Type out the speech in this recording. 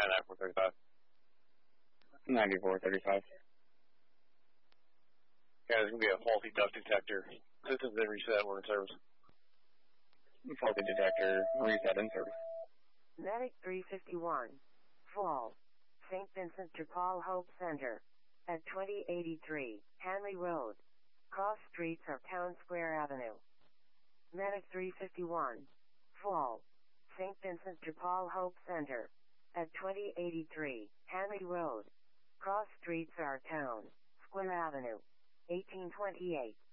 9435. 9435. Yeah, there's going to be a faulty duct detector. Systems been reset, we're in service. Faulty detector, reset in service. Medic 351. Fall. St. Vincent de Paul Hope Center. At 2083, Hanley Road. Cross streets are Town Square Avenue. Medic 351. Fall. St. Vincent de Paul Hope Center. At 2083, Hanley Road. Cross streets are Town Square Avenue. 1828.